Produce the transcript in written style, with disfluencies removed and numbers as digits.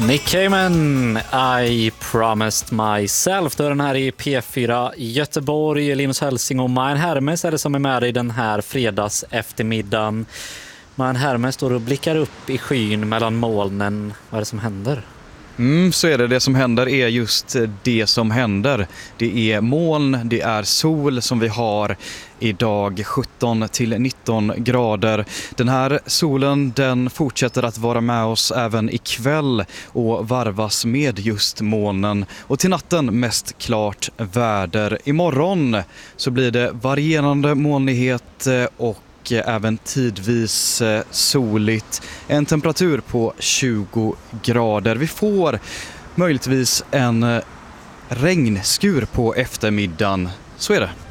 Nick Cayman, I promised myself. Då är den här i P4 Göteborg. Linus Hälsing och Majen Hermes är det som är med i den här fredags eftermiddagen. Majen Hermes står och blickar upp i skyn mellan molnen. Vad är det som händer? Så är det. Det som händer är just det som händer. Det är moln, det är sol som vi har idag, 17 till 19 grader. Den här solen, den fortsätter att vara med oss även ikväll och varvas med just molnen. Och till natten mest klart väder. Imorgon så blir det varierande molnighet och även tidvis soligt. En temperatur på 20 grader. Vi får möjligtvis en regnskur på eftermiddagen. Så är det.